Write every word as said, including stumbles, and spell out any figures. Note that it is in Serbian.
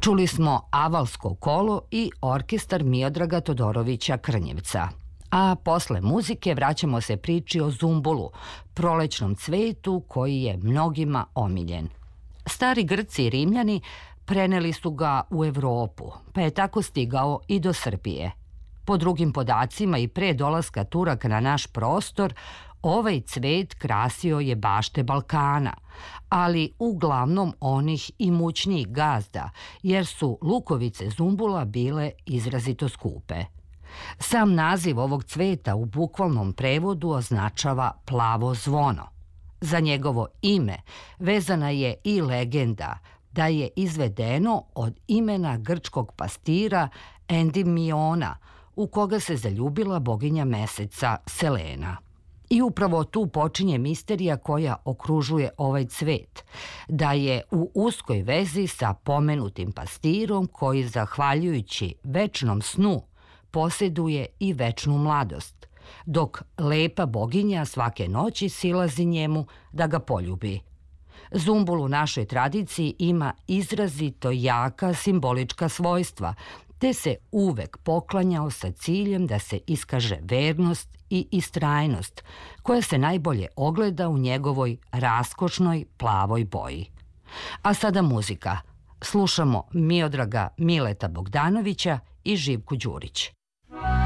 Čuli smo Avalsko kolo i orkestar Miodraga Todorovića Krnjevca. A posle muzike vraćamo se priči o zumbulu, prolećnom cvetu koji je mnogima omiljen. Stari Grci i Rimljani preneli su ga u Evropu, pa je tako stigao i do Srbije. Po drugim podacima i pre dolaska Turaka na naš prostor, ovaj cvet krasio je bašte Balkana, ali uglavnom onih imućnijih gazda, jer su lukovice zumbula bile izrazito skupe. Sam naziv ovog cveta u bukvalnom prevodu označava plavo zvono. Za njegovo ime vezana je i legenda da je izvedeno od imena grčkog pastira Endimiona, u koga se zaljubila boginja meseca Selena. I upravo tu počinje misterija koja okružuje ovaj cvet, da je u uskoj vezi sa pomenutim pastirom koji, zahvaljujući večnom snu, posjeduje i večnu mladost, dok lepa boginja svake noći silazi njemu da ga poljubi. Zumbul u našoj tradiciji ima izrazito jaka simbolička svojstva, te se uvek poklanjao sa ciljem da se iskaže vernost i istrajnost, koja se najbolje ogleda u njegovoj raskošnoj plavoj boji. A sada muzika. Slušamo Miodraga Mileta Bogdanovića i Živku Đurić.